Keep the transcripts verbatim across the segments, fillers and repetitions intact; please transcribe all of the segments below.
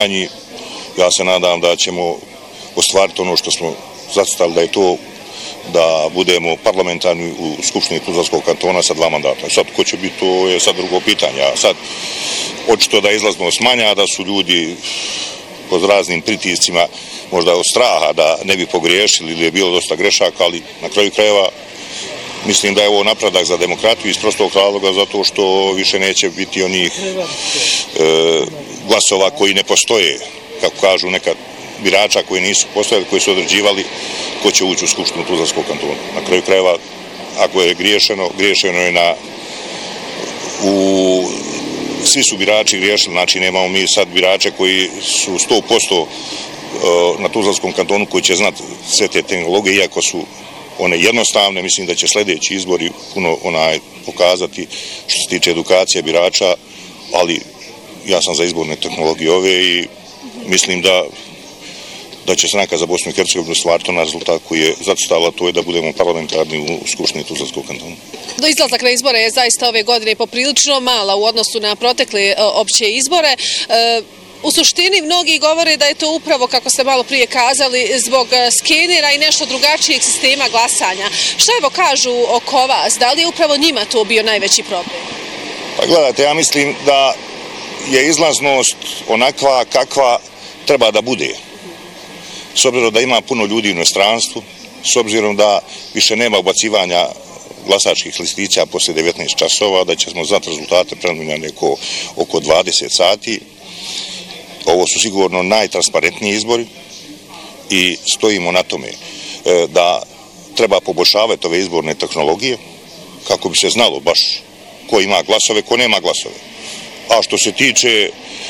Ja se nadam da ćemo ostvariti ono što smo zacrtali, da je to da budemo parlamentarni u Skupštini Tuzlanskog kantona sa dva mandata. Sad, ko će biti, to je sad drugo pitanje. A sad, očito da je izlaznost manja, da su ljudi pod raznim pritiscima, možda od straha da ne bi pogriješili ili je bilo dosta grešaka, ali na kraju krajeva mislim da je ovo napredak za demokratiju iz prostog razloga zato što više neće biti onih e, glasova koji ne postoje, kako kažu nekad, birača koji nisu postojali, koji su određivali ko će ući u Skupštinu Tuzlanskog kantona. Na kraju krajeva, ako je griješeno, griješeno je na u svi su birači griješili, znači nemamo mi sad birače koji su sto posto na Tuzlanskom kantonu koji će znati sve te tehnologije, iako su one jednostavne. Mislim da će sljedeći izbori puno onaj pokazati što se tiče edukacije birača, ali ja sam za izborne tehnologije ove i mislim da da će stranka za Bosnu i Hercegovinu stvariti na rezultat koji je zacrtala, to je da budemo parlamentarni u Skupštini Tuzlanskog kantona. Do izlazak na izbore je zaista ove godine poprilično mala u odnosu na protekle opće izbore. U suštini mnogi govore da je to upravo, kako ste malo prije kazali, zbog skenera i nešto drugačijeg sistema glasanja. Šta evo kažu oko vas? Da li je upravo njima to bio najveći problem? Pa gledajte, ja mislim da je izlaznost onakva kakva treba da bude. S obzirom da ima puno ljudi u inostranstvu, s obzirom da više nema ubacivanja glasačkih listića poslije devetnaest časova, da ćemo znati rezultate preliminarne oko, oko dvadeset sati. Ovo su sigurno najtransparentniji izbori i stojimo na tome da treba poboljšavati ove izborne tehnologije kako bi se znalo baš ko ima glasove, ko nema glasove. A što se tiče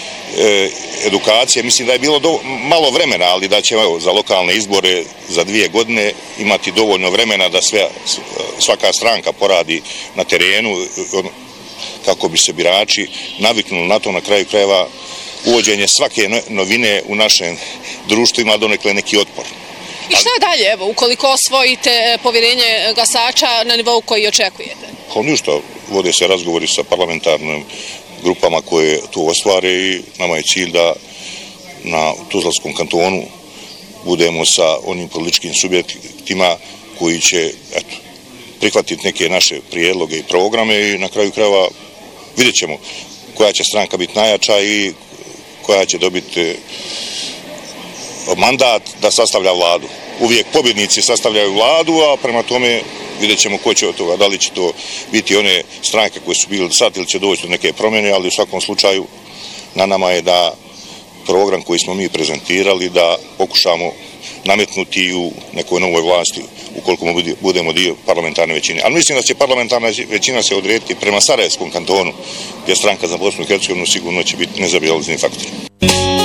edukacije, mislim da je bilo do, malo vremena, ali da ćemo evo, za lokalne izbore za dvije godine imati dovoljno vremena da sve, svaka stranka poradi na terenu kako bi se birači naviknuli na to. Na kraju krajeva uvođenje svake novine u našem društvu ima donekle neki otpor. I šta dalje, evo, ukoliko osvojite povjerenje glasača na nivou koji očekujete? Pa ništa, vode se razgovori sa parlamentarnim grupama koje to ostvare i nama je cilj da na Tuzlanskom kantonu budemo sa onim političkim subjektima koji će eto, prihvatiti neke naše prijedloge i programe i na kraju krajeva vidjet ćemo koja će stranka biti najjača i koja će dobiti mandat da sastavlja vladu. Uvijek pobjednici sastavljaju vladu, a prema tome vidjet ćemo ko će od toga, da li će to biti one stranke koje su bile sad ili će doći do neke promjene, ali u svakom slučaju na nama je da program koji smo mi prezentirali da pokušamo nametnuti u nekoj novoj vlasti ukoliko budemo dio parlamentarne većine. Ali mislim da će parlamentarna većina se odrediti prema Sarajevskom kantonu, gdje stranka za Bosnu i Hercegovinu sigurno će biti nezaobilazni faktor.